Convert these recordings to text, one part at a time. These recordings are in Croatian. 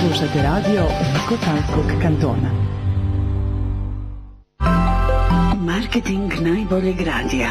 Slušate radio Unsko-Sanskog kantona. Marketing najboljeg radija.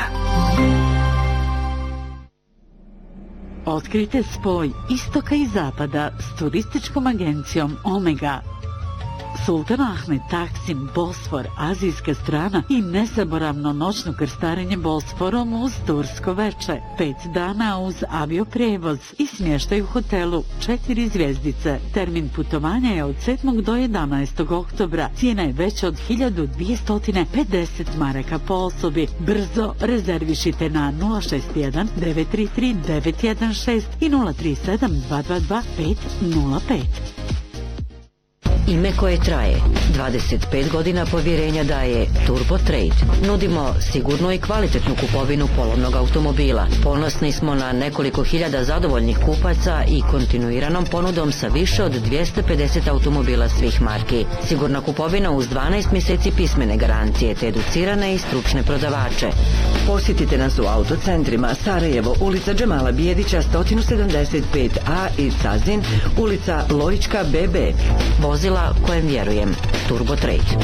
Otkrite spoj istoka i zapada s turističkom agencijom Omega. Sultan Ahmed, Taksim, Bosfor, azijska strana i nezaboravno noćno krstarenje Bosforom uz tursko veče. 5 dana uz avioprijevoz i smještaj u hotelu 4 zvjezdice. Termin putovanja je od 7. do 11. oktobra. Cijena je veća od 1250 maraka po osobi. Brzo rezervišite na 061 933 916 i 037 222 505. Ime koje traje. 25 godina povjerenja daje Turbo Trade. Nudimo sigurnu i kvalitetnu kupovinu polovnog automobila. Ponosni smo na nekoliko hiljada zadovoljnih kupaca i kontinuiranom ponudom sa više od 250 automobila svih marki. Sigurna kupovina uz 12 mjeseci pismene garancije te educirane i stručne prodavače. Posjetite nas u autocentrima Sarajevo, ulica Džemala Bijedića 175A i Cazin, ulica Lojička BB. Vozila kojem vjerujem. Turbo Trade.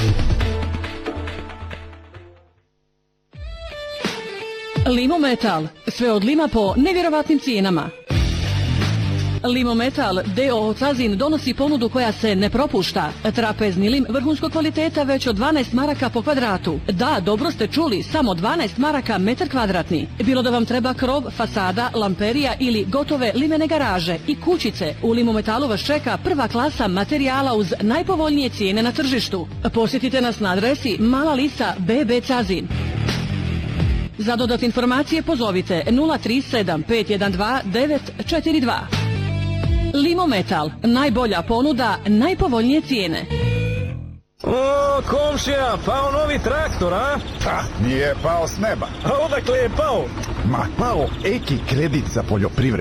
Limometal. Sve od lima po nevjerovatnim cijenama. Limometal D.O.O. Cazin donosi ponudu koja se ne propušta. Trapezni lim vrhunskog kvaliteta već od 12 maraka po kvadratu. Da, dobro ste čuli, samo 12 maraka metar kvadratni. Bilo da vam treba krov, fasada, lamperija ili gotove limene garaže i kućice, u Limometalu vas čeka prva klasa materijala uz najpovoljnije cijene na tržištu. Posjetite nas na adresi Mala Lisa BB Cazin. Za dodatne informacije pozovite 037 512 942. Limometal, najbolja ponuda, najpovoljnije cijene. O, komšija, pao novi traktor, a? Ha, nije pao s neba. A odakle je pao? Ma, pao Eki kredit za poljoprivredu.